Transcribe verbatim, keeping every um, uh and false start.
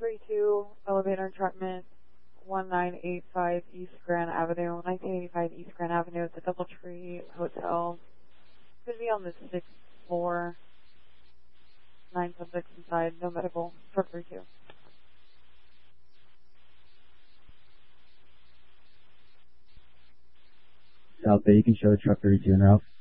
thirty-two, elevator entrapment, one nine eight five East Grand Avenue, nineteen eighty-five East Grand Avenue at the Doubletree Hotel. Could be on the sixth floor. Nine subjects inside, no medical. Truck thirty-two. South Bay, you can show truck thirty-two en route.